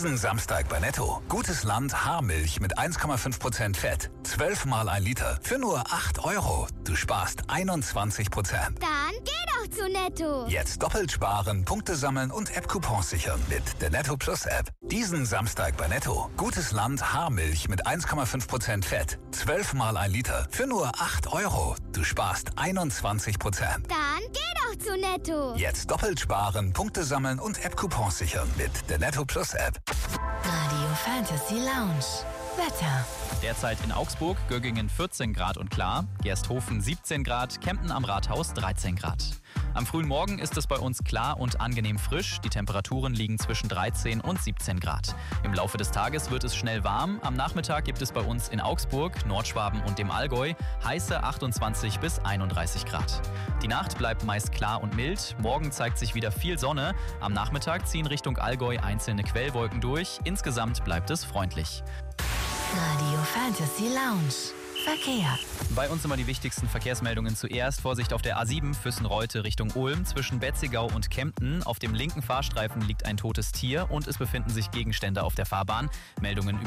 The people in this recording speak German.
Diesen Samstag bei Netto. Gutes Land Haarmilch mit 1,5% Fett. 12 mal 1 Liter für nur 8 €. Du sparst 21%. Dann geh doch zu Netto. Jetzt doppelt sparen, Punkte sammeln und App-Coupons sichern mit der Netto Plus App. Diesen Samstag bei Netto. Gutes Land Haarmilch mit 1,5% Fett. 12 mal 1 Liter für nur 8 €. Du sparst 21%. Dann geh doch zu Netto. Jetzt doppelt sparen, Punkte sammeln und App-Coupons sichern mit der Netto Plus App. Radio Fantasy Lounge. Wetter. Derzeit in Augsburg, Göggingen 14 Grad und klar, Gersthofen 17 Grad, Kempten am Rathaus 13 Grad. Am frühen Morgen ist es bei uns klar und angenehm frisch. Die Temperaturen liegen zwischen 13 und 17 Grad. Im Laufe des Tages wird es schnell warm. Am Nachmittag gibt es bei uns in Augsburg, Nordschwaben und dem Allgäu heiße 28 bis 31 Grad. Die Nacht bleibt meist klar und mild. Morgen zeigt sich wieder viel Sonne. Am Nachmittag ziehen Richtung Allgäu einzelne Quellwolken durch. Insgesamt bleibt es freundlich. Radio Fantasy Lounge. Verkehr. Bei uns immer die wichtigsten Verkehrsmeldungen zuerst. Vorsicht auf der A7 Füssen-Reute Richtung Ulm. Zwischen Betzigau und Kempten. Auf dem linken Fahrstreifen liegt ein totes Tier und es befinden sich Gegenstände auf der Fahrbahn. Meldungen